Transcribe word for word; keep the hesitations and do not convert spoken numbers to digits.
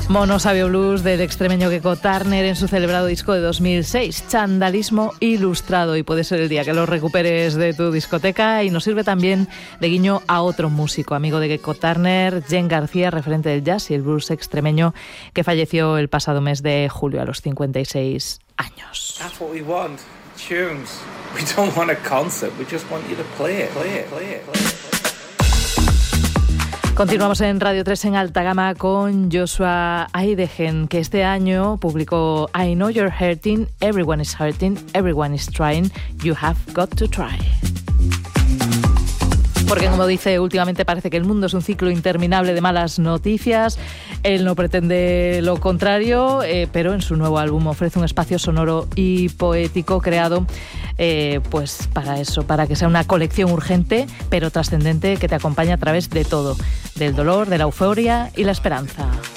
Mono Sabio Blues del extremeño Gecko Turner en su celebrado disco de dos mil seis, Chandalismo Ilustrado, y puede ser el día que lo recuperes de tu discoteca. Y nos sirve también de guiño a otro músico, amigo de Gecko Turner, Jen García, referente del jazz y el blues extremeño, que falleció el pasado mes de julio a los cincuenta y seis años. That's what we want, tunes. We don't want a concert, we just want you to play it, play it, play it, play it. Continuamos en Radio tres en alta gama con Joshua Aidegen, que este año publicó I Know You're Hurting, Everyone is Hurting, Everyone is Trying, You Have Got to Try. Porque, como dice, últimamente parece que el mundo es un ciclo interminable de malas noticias. Él no pretende lo contrario, eh, pero en su nuevo álbum ofrece un espacio sonoro y poético creado eh, pues para eso, para que sea una colección urgente pero trascendente que te acompaña a través de todo, del dolor, de la euforia y la esperanza.